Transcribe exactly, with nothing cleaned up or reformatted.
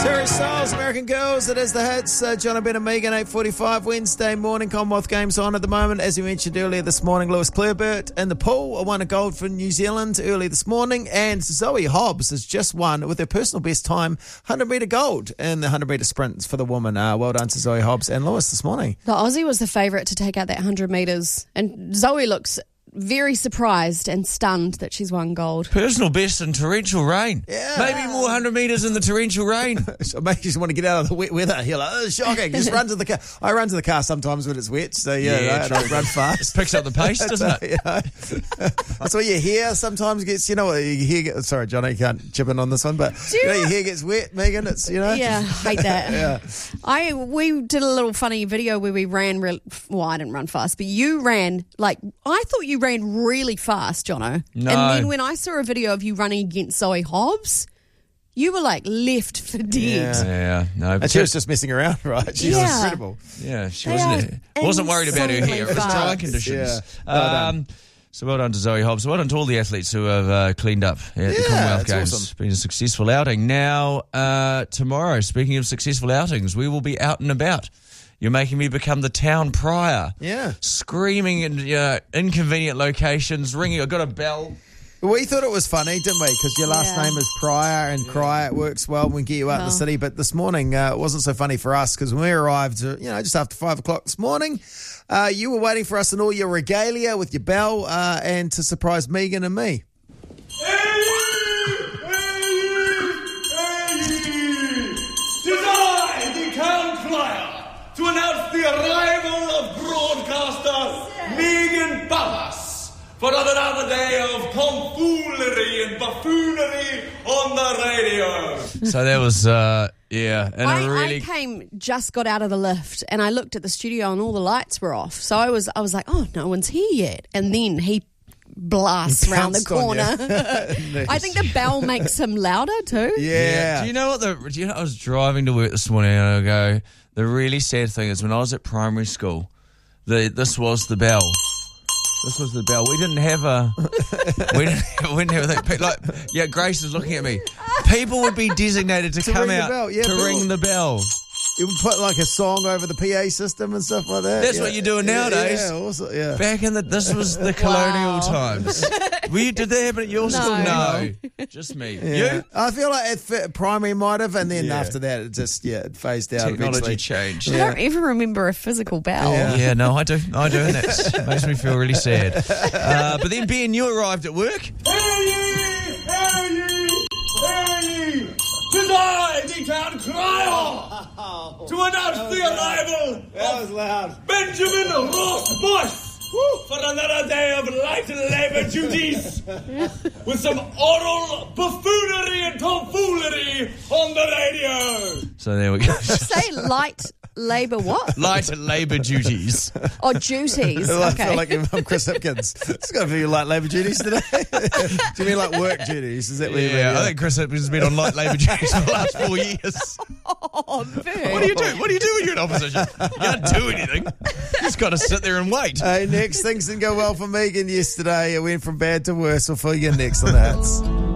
Harry Styles, American Girls. It is the hits. Uh, John Ben and Megan, eight forty-five Wednesday morning. Commonwealth Games on at the moment. As we mentioned earlier this morning, Lewis Clareburt in the pool won a gold for New Zealand early this morning. And Zoe Hobbs has just won with her personal best time, one hundred metre gold in the one hundred metre sprints for the woman. Uh, well done to Zoe Hobbs and Lewis this morning. The Aussie was the favourite to take out that one hundred metres. And Zoe looks very surprised and stunned that she's won gold. Personal best in torrential rain. Yeah. Maybe more one hundred metres in the torrential rain. So maybe you just want to get out of the wet weather. You're like, oh, shocking. Just run to the car. I run to the car sometimes when it's wet, so yeah, Yeah, right, and I run fast. Picks up the pace, doesn't it? You know, that's what your hair sometimes gets, you know what, your hair gets, sorry, Johnny, you can't chip in on this one, but you know, your hair gets wet, Megan, it's, you know. Yeah, hate that. Yeah. I We did a little funny video where we ran, real, well, I didn't run fast, but you ran, like, I thought you ran really fast, Jono. No. And then when I saw a video of you running against Zoe Hobbs, you were like left for dead. Yeah. Yeah, no. And she was just messing around, right? She's Yeah. incredible. Yeah, she They wasn't are wasn't worried about her insanely hair. It was fast. dry conditions. Yeah. Well done. Um, so well done to Zoe Hobbs. Well done to all the athletes who have uh, cleaned up at the Yeah, Commonwealth it's Games. awesome. It's been a successful outing. Now, uh, tomorrow, speaking of successful outings, we will be out and about. You're making me become the town prior. Yeah. Screaming in uh, inconvenient locations, ringing. I got a bell. We thought it was funny, didn't we? Because your last Yeah. name is Pryor, and Cryer, it works well when we get you out in the Well. city. But this morning, uh, it wasn't so funny for us because when we arrived, uh, you know, just after five o'clock this morning, uh, you were waiting for us in all your regalia with your bell uh, and to surprise Megan and me. Tis I, the town crier, to announce the arrival of broadcaster Megan Babas for another day of tomfoolery and buffoonery on the radio. So that was, uh, yeah, and I, a really. I came, just got out of the lift, and I looked at the studio, and all the lights were off. So I was, I was like, "Oh, no one's here yet." And then he blasts He round the pounced on corner. you. I think the bell makes him louder too. Yeah. Do you know what the? Do you know I was driving to work this morning and I go. The really sad thing is when I was at primary school, the this was the bell. This was the bell. We didn't have a. we didn't. Have, we didn't have a thing. Like, yeah, Grace is looking at me. People would be designated to, To come ring the out bell, yeah, to people- ring the bell. You would put like a song over the P A system and stuff like that. That's yeah. what you're doing Yeah, nowadays. Yeah, also, yeah. Back in the, this was the colonial Wow. times. Were you, did that happen at your No. school? No, just me. Yeah. You? I feel like at fi- primary might have, and then Yeah. after that, it just yeah, it phased out. Technology eventually. changed. I don't even remember a physical bell. Yeah. Yeah, no, I do. I do, and that makes me feel really sad. Uh, but then, Ben, you arrived at work. Hear ye! Hear ye! Hear ye! Tis I, the town crier, to announce the arrival That was of loud. Benjamin Ross Boyce for another day of light labour duties with some oral buffoonery and tomfoolery on the radio. So there we go. Say light labour what? Light labour duties. Oh, duties. I Okay. feel like I'm Chris Hipkins. It's got to be like labour duties today. Do you mean like work duties? Is that what you mean? Yeah, I think Chris Hipkins has been on light labour duties for the last four years. Oh, Vern. What do you do? What do you do when you're in opposition? You can't do anything. You just got to sit there and wait. Hey, next, things didn't go well for Megan yesterday. It went from bad to worse. We'll fill you in next on the hits.